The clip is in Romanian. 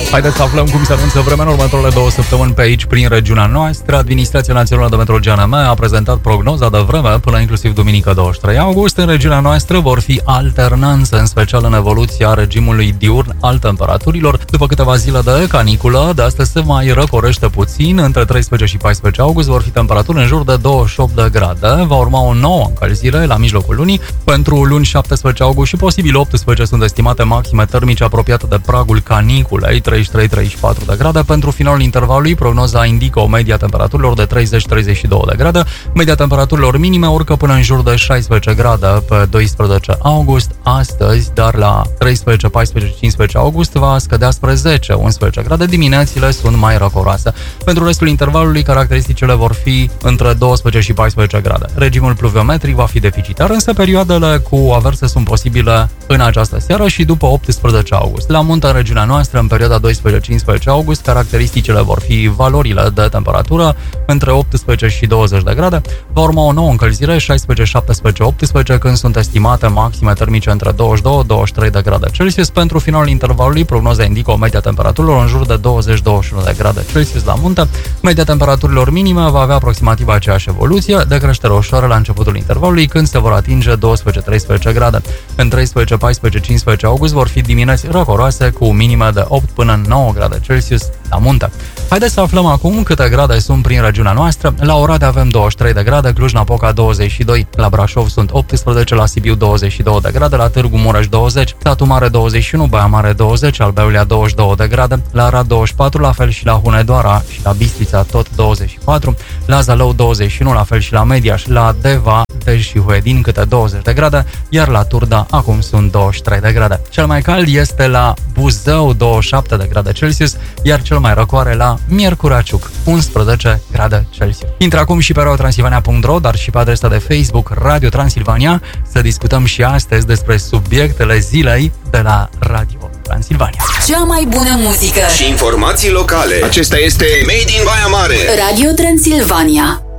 Haideți să aflăm cum se anunță vremea în următoarele 2 săptămâni pe aici, prin regiunea noastră. Administrația Națională de Meteo GNM a prezentat prognoza de vreme până inclusiv duminică 23 august. În regiunea noastră vor fi alternanțe, în special în evoluția regimului diurn al temperaturilor. După câteva zile de caniculă, de astăzi se mai răcorește puțin. Între 13 și 14 august vor fi temperaturi în jur de 28 de grade. Va urma o nouă încălzire la mijlocul lunii. Pentru luni 17 august și posibil 18 sunt estimate maxime termice apropiate de pragul caniculei, 33-34 de grade. Pentru finalul intervalului, prognoza indică o medie a temperaturilor de 30-32 de grade. Media temperaturilor minime urcă până în jur de 16 grade pe 12 august astăzi, dar la 13, 14, 15 august va scădea spre 10-11 grade. Diminețile sunt mai răcoroase. Pentru restul intervalului, caracteristicile vor fi între 12 și 14 grade. Regimul pluviometric va fi deficitar, însă perioadele cu averse sunt posibile în această seară și după 18 august. La munte, în regiunea noastră, în perioada 12-15 august, caracteristicile vor fi valorile de temperatură între 18 și 20 de grade. Va urma o nouă încălzire, 16, 17, 18, când sunt estimate maxime termice între 22-23 de grade Celsius. Pentru finalul intervalului, prognoza indică o media temperaturilor în jur de 20-21 de grade Celsius la munte. Media temperaturilor minime va avea aproximativ aceeași evoluție, de creștere ușoară la începutul intervalului, când se vor atinge 12-13 grade. În 13, 14, 15 august vor fi dimineți răcoroase cu minime de 8 până în 9 grade Celsius la munte. Haideți să aflăm acum câte grade sunt prin regiunea noastră. La Oradea avem 23 de grade, Cluj-Napoca 22, la Brașov sunt 18, la Sibiu 22 de grade, la Târgu Mureș 20, Satu Mare 21, Baia Mare 20, Alba Iulia 22 de grade, la Arad 24, la fel și la Hunedoara și la Bistrița tot 24, la Zalău 21, la fel și la Mediaș, la Deva, Dej și Huedin câte 20 de grade, iar la Turda acum sunt 23 de grade. Cel mai cald este la Buzău 27 de grade Celsius, iar cel mai răcoare la Miercurea Ciuc 11 grade Celsius. Intră acum și pe radiotransilvania.ro, dar și pe adresa de Facebook Radio Transilvania să discutăm și astăzi despre subiectele zilei de la Radio Transilvania. Cea mai bună muzică și informații locale. Acesta este Made in Baia Mare. Radio Transilvania.